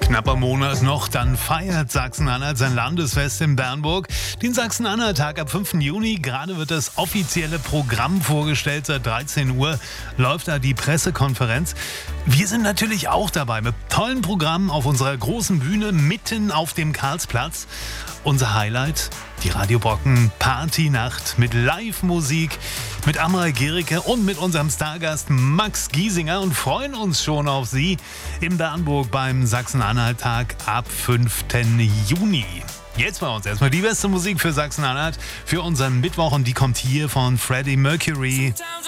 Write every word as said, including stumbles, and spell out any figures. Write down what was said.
Knapper Monat noch, dann feiert Sachsen-Anhalt sein Landesfest in Bernburg. Den Sachsen-Anhalt-Tag ab fünften Juni. Gerade wird das offizielle Programm vorgestellt. Seit dreizehn Uhr läuft da die Pressekonferenz. Wir sind natürlich auch dabei mit tollen Programmen auf unserer großen Bühne mitten auf dem Karlsplatz. Unser Highlight, die Radio Brocken Partynacht mit Live-Musik, mit Amrei Gericke und mit unserem Stargast Max Giesinger und freuen uns schon auf Sie in Bernburg beim Sachsen-Anhalt-Tag ab fünften Juni. Jetzt bei uns erstmal die beste Musik für Sachsen-Anhalt für unseren Mittwoch und die kommt hier von Freddie Mercury.